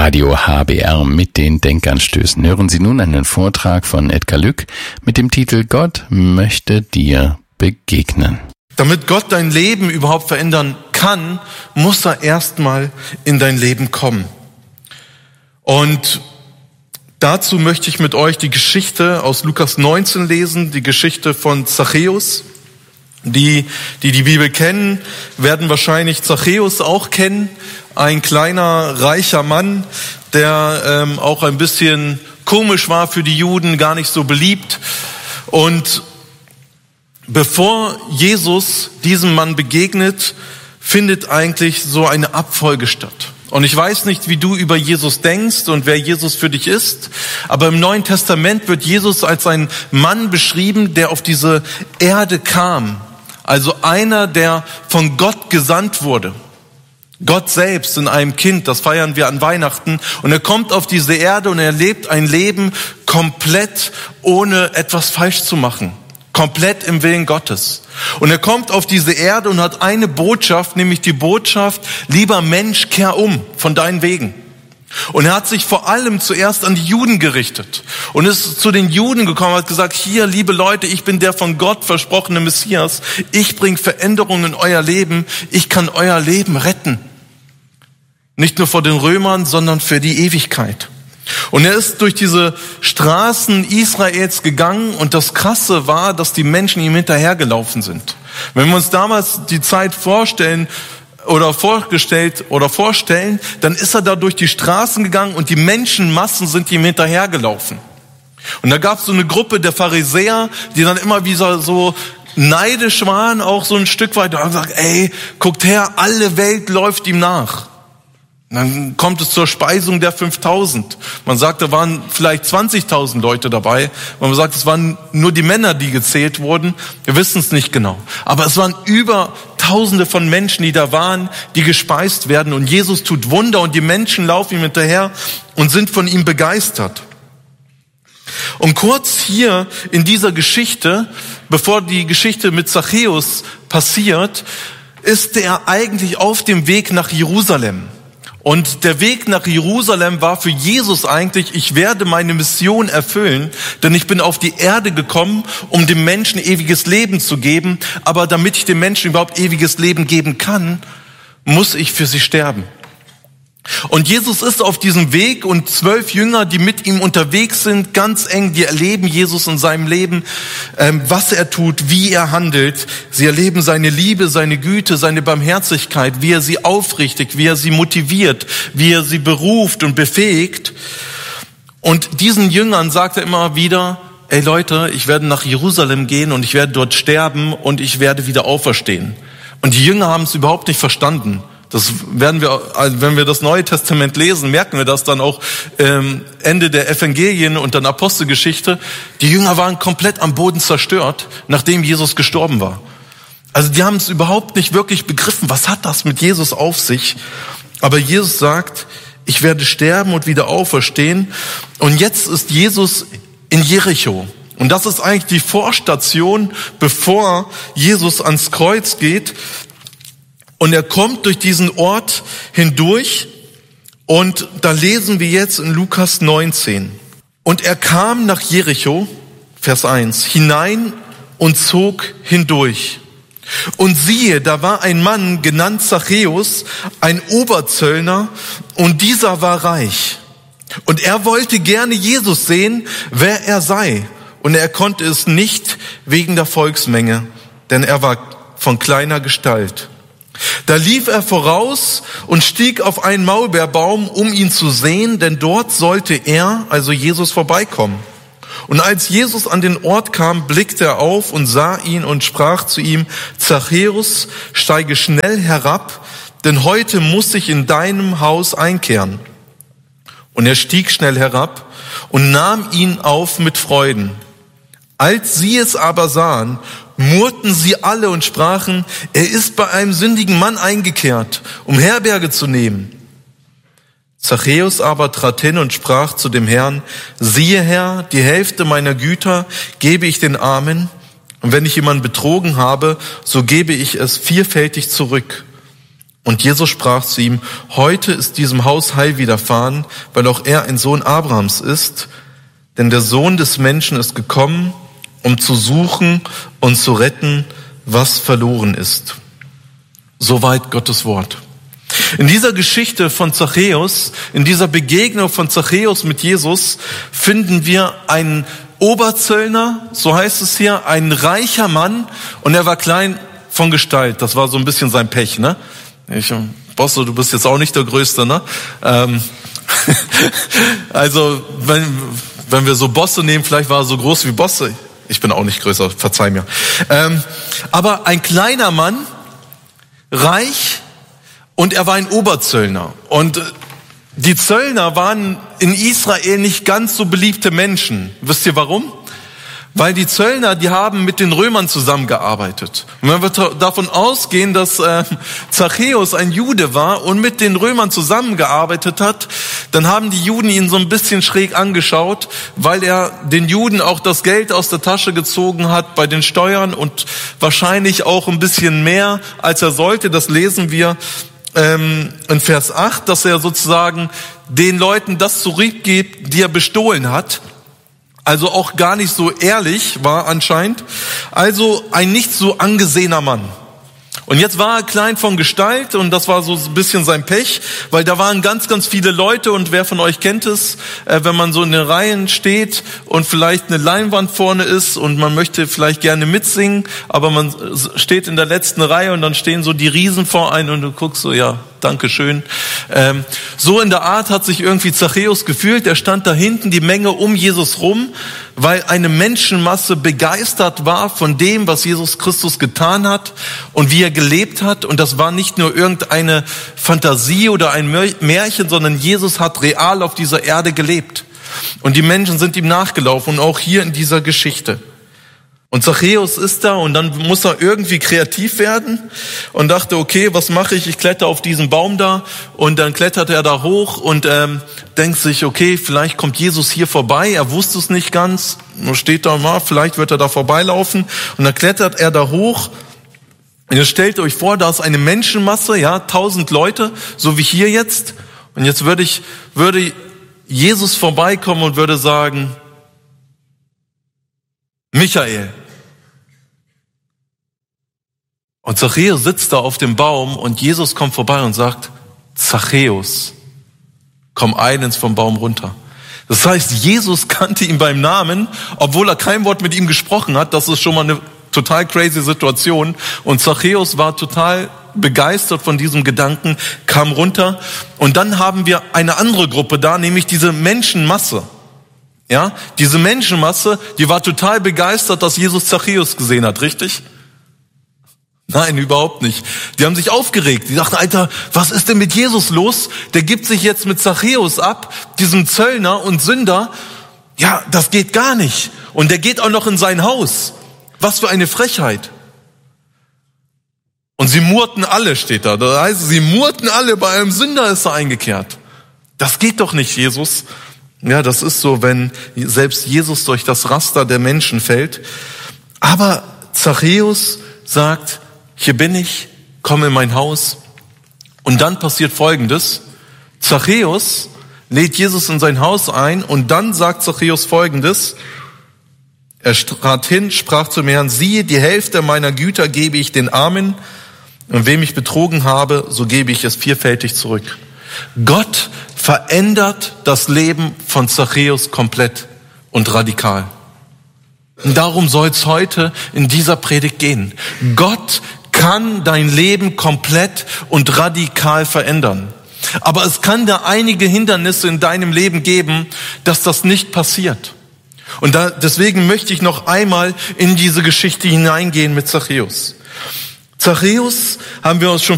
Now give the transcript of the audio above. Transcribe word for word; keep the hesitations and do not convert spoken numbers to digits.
Radio H B R mit den Denkanstößen. Hören Sie nun einen Vortrag von Edgar Lück mit dem Titel Gott möchte dir begegnen. Damit Gott dein Leben überhaupt verändern kann, muss er erstmal in dein Leben kommen. Und dazu möchte ich mit euch die Geschichte aus Lukas neunzehn lesen, die Geschichte von Zachäus. Die, die die Bibel kennen, werden wahrscheinlich Zachäus auch kennen. Ein kleiner, reicher Mann, der ähm, auch ein bisschen komisch war für die Juden, gar nicht so beliebt. Und bevor Jesus diesem Mann begegnet, findet eigentlich so eine Abfolge statt. Und ich weiß nicht, wie du über Jesus denkst und wer Jesus für dich ist, aber im Neuen Testament wird Jesus als ein Mann beschrieben, der auf diese Erde kam. Also einer, der von Gott gesandt wurde. Gott selbst in einem Kind, das feiern wir an Weihnachten. Und er kommt auf diese Erde und er lebt ein Leben komplett ohne etwas falsch zu machen. Komplett im Willen Gottes. Und er kommt auf diese Erde und hat eine Botschaft, nämlich die Botschaft, lieber Mensch, kehr um von deinen Wegen. Und er hat sich vor allem zuerst an die Juden gerichtet und ist zu den Juden gekommen und hat gesagt, hier, liebe Leute, ich bin der von Gott versprochene Messias. Ich bringe Veränderungen in euer Leben. Ich kann euer Leben retten. Nicht nur vor den Römern, sondern für die Ewigkeit. Und er ist durch diese Straßen Israels gegangen und das Krasse war, dass die Menschen ihm hinterhergelaufen sind. Wenn wir uns damals die Zeit vorstellen, oder vorgestellt oder vorstellen, dann ist er da durch die Straßen gegangen und die Menschenmassen sind ihm hinterhergelaufen. Und da gab es so eine Gruppe der Pharisäer, die dann immer wieder so neidisch waren, auch so ein Stück weit, und haben gesagt, ey, guckt her, alle Welt läuft ihm nach. Und dann kommt es zur Speisung der fünftausend. Man sagt, da waren vielleicht zwanzigtausend Leute dabei. Man sagt, es waren nur die Männer, die gezählt wurden. Wir wissen es nicht genau. Aber es waren über Tausende von Menschen, die da waren, die gespeist werden. Und Jesus tut Wunder und die Menschen laufen ihm hinterher und sind von ihm begeistert. Und kurz hier in dieser Geschichte, bevor die Geschichte mit Zachäus passiert, ist er eigentlich auf dem Weg nach Jerusalem. Und der Weg nach Jerusalem war für Jesus eigentlich, ich werde meine Mission erfüllen, denn ich bin auf die Erde gekommen, um dem Menschen ewiges Leben zu geben. Aber damit ich dem Menschen überhaupt ewiges Leben geben kann, muss ich für sie sterben. Und Jesus ist auf diesem Weg und zwölf Jünger, die mit ihm unterwegs sind, ganz eng, die erleben Jesus in seinem Leben, ähm, was er tut, wie er handelt. Sie erleben seine Liebe, seine Güte, seine Barmherzigkeit, wie er sie aufrichtet, wie er sie motiviert, wie er sie beruft und befähigt. Und diesen Jüngern sagt er immer wieder, ey Leute, ich werde nach Jerusalem gehen und ich werde dort sterben und ich werde wieder auferstehen. Und die Jünger haben es überhaupt nicht verstanden. Das werden wir, wenn wir das Neue Testament lesen, merken wir das dann auch ähm, Ende der Evangelien und dann Apostelgeschichte. Die Jünger waren komplett am Boden zerstört, nachdem Jesus gestorben war. Also die haben es überhaupt nicht wirklich begriffen. Was hat das mit Jesus auf sich? Aber Jesus sagt, ich werde sterben und wieder auferstehen. Und jetzt ist Jesus in Jericho. Und das ist eigentlich die Vorstation, bevor Jesus ans Kreuz geht. Und er kommt durch diesen Ort hindurch und da lesen wir jetzt in Lukas neunzehn. Und er kam nach Jericho, Vers eins, hinein und zog hindurch. Und siehe, da war ein Mann, genannt Zachäus, ein Oberzöllner, und dieser war reich. Und er wollte gerne Jesus sehen, wer er sei. Und er konnte es nicht wegen der Volksmenge, denn er war von kleiner Gestalt. Da lief er voraus und stieg auf einen Maulbeerbaum, um ihn zu sehen, denn dort sollte er, also Jesus, vorbeikommen. Und als Jesus an den Ort kam, blickte er auf und sah ihn und sprach zu ihm, Zachäus, steige schnell herab, denn heute muss ich in deinem Haus einkehren. Und er stieg schnell herab und nahm ihn auf mit Freuden. Als sie es aber sahen, murrten sie alle und sprachen, er ist bei einem sündigen Mann eingekehrt, um Herberge zu nehmen. Zachäus aber trat hin und sprach zu dem Herrn, siehe Herr, die Hälfte meiner Güter gebe ich den Armen, und wenn ich jemanden betrogen habe, so gebe ich es vierfältig zurück. Und Jesus sprach zu ihm: Heute ist diesem Haus Heil widerfahren, weil auch er ein Sohn Abrahams ist. Denn der Sohn des Menschen ist gekommen, um zu suchen und zu retten, was verloren ist. Soweit Gottes Wort. In dieser Geschichte von Zachäus, in dieser Begegnung von Zachäus mit Jesus, finden wir einen Oberzöllner, so heißt es hier, ein reicher Mann, und er war klein von Gestalt. Das war so ein bisschen sein Pech, ne? Ich, Bosse, du bist jetzt auch nicht der Größte, ne? Ähm, also, wenn, wenn wir so Bosse nehmen, vielleicht war er so groß wie Bosse. Ich bin auch nicht größer, verzeih mir. Ähm, aber ein kleiner Mann, reich, und er war ein Oberzöllner. Und die Zöllner waren in Israel nicht ganz so beliebte Menschen. Wisst ihr warum? Weil die Zöllner, die haben mit den Römern zusammengearbeitet. Und wenn wir davon ausgehen, dass äh, Zachäus ein Jude war und mit den Römern zusammengearbeitet hat, dann haben die Juden ihn so ein bisschen schräg angeschaut, weil er den Juden auch das Geld aus der Tasche gezogen hat bei den Steuern und wahrscheinlich auch ein bisschen mehr, als er sollte. Das lesen wir ähm, in Vers acht, dass er sozusagen den Leuten das zurückgibt, die er bestohlen hat. Also auch gar nicht so ehrlich war anscheinend. Also ein nicht so angesehener Mann. Und jetzt war er klein von Gestalt und das war so ein bisschen sein Pech, weil da waren ganz, ganz viele Leute und wer von euch kennt es, äh, wenn man so in den Reihen steht und vielleicht eine Leinwand vorne ist und man möchte vielleicht gerne mitsingen, aber man steht in der letzten Reihe und dann stehen so die Riesen vor einem und du guckst so, ja, danke schön. Ähm, so in der Art hat sich irgendwie Zachäus gefühlt. Er stand da hinten, die Menge um Jesus rum, weil eine Menschenmasse begeistert war von dem, was Jesus Christus getan hat und wie er gelebt hat. Und das war nicht nur irgendeine Fantasie oder ein Märchen, sondern Jesus hat real auf dieser Erde gelebt. Und die Menschen sind ihm nachgelaufen, und auch hier in dieser Geschichte. Und Zachäus ist da und dann muss er irgendwie kreativ werden und dachte, okay, was mache ich? Ich kletter auf diesen Baum da, und dann klettert er da hoch und ähm, denkt sich, okay, vielleicht kommt Jesus hier vorbei. Er wusste es nicht ganz, nur steht da mal, vielleicht wird er da vorbeilaufen, und dann klettert er da hoch. Und jetzt stellt euch vor, da ist eine Menschenmasse, ja, tausend Leute, so wie hier jetzt. Und jetzt würde ich, würde Jesus vorbeikommen und würde sagen: Michael. Und Zachäus sitzt da auf dem Baum und Jesus kommt vorbei und sagt: Zachäus, komm eilends vom Baum runter. Das heißt, Jesus kannte ihn beim Namen, obwohl er kein Wort mit ihm gesprochen hat. Das ist schon mal eine total crazy Situation. Und Zachäus war total begeistert von diesem Gedanken, kam runter. Und dann haben wir eine andere Gruppe da, nämlich diese Menschenmasse. Ja, diese Menschenmasse, die war total begeistert, dass Jesus Zachäus gesehen hat, richtig? Nein, überhaupt nicht. Die haben sich aufgeregt. Die dachten, Alter, was ist denn mit Jesus los? Der gibt sich jetzt mit Zachäus ab, diesem Zöllner und Sünder. Ja, das geht gar nicht. Und der geht auch noch in sein Haus. Was für eine Frechheit. Und sie murrten alle, steht da. Das heißt, sie murrten alle, bei einem Sünder ist er eingekehrt. Das geht doch nicht, Jesus. Ja, das ist so, wenn selbst Jesus durch das Raster der Menschen fällt. Aber Zachäus sagt: Hier bin ich, komm in mein Haus. Und dann passiert Folgendes. Zachäus lädt Jesus in sein Haus ein und dann sagt Zachäus Folgendes. Er trat hin, sprach zum Herrn: Siehe, die Hälfte meiner Güter gebe ich den Armen, und wem ich betrogen habe, so gebe ich es vierfältig zurück. Gott verändert das Leben von Zachäus komplett und radikal. Und darum soll es heute in dieser Predigt gehen. Gott kann dein Leben komplett und radikal verändern. Aber es kann da einige Hindernisse in deinem Leben geben, dass das nicht passiert. Und da, deswegen möchte ich noch einmal in diese Geschichte hineingehen mit Zachäus. Zachäus, haben wir uns schon